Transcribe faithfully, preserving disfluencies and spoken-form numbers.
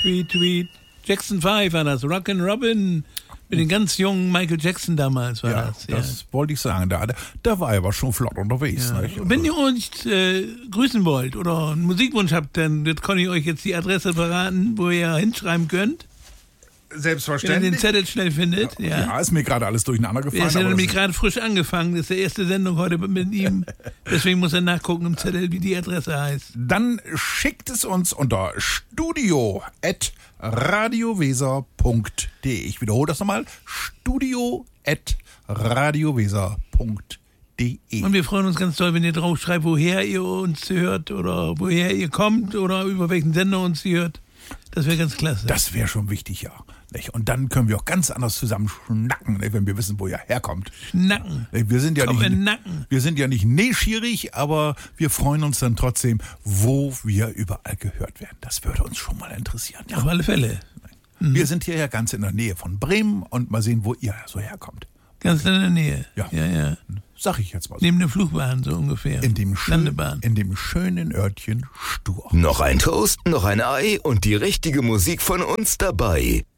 tweet, tweet. Jackson fünf war das, Rockin' Robin. Mit den ganz jungen Michael Jackson damals war ja, das. Ja, das wollte ich sagen. Da, da war er aber schon flott unterwegs. Ja. Nicht? Wenn ihr uns äh, grüßen wollt oder einen Musikwunsch habt, dann kann ich euch jetzt die Adresse verraten, wo ihr hinschreiben könnt. Selbstverständlich. Wenn ihr den Zettel schnell findet. Ja, ja ist mir gerade alles durcheinander gefallen. Er ist ja aber nämlich das- gerade frisch angefangen. Das ist die erste Sendung heute mit ihm. Deswegen muss er nachgucken im Zettel, wie die Adresse heißt. Dann schickt es uns unter studio at radioweser punkt de. Ich wiederhole das nochmal. studio at radioweser punkt de. Und wir freuen uns ganz toll, wenn ihr drauf schreibt, woher ihr uns hört oder woher ihr kommt oder über welchen Sender uns hört. Das wäre ganz klasse. Das wäre schon wichtig, ja. Nicht? Und dann können wir auch ganz anders zusammen schnacken, nicht? Wenn wir wissen, wo ihr herkommt. Nacken. Nicht? Wir sind ja Komm in den nicht, Nacken. wir sind ja nicht neschierig, aber wir freuen uns dann trotzdem, wo wir überall gehört werden. Das würde uns schon mal interessieren. Ja. Auf alle Fälle. Mhm. Wir sind hier ja ganz in der Nähe von Bremen und mal sehen, wo ihr so herkommt. Ganz in der Nähe. Ja. Ja, ja. Sag ich jetzt mal so. Neben der Flugbahn so ungefähr. In dem, schön, Landebahn. in dem schönen Örtchen Stur. Noch ein Toast, noch ein Ei und die richtige Musik von uns dabei.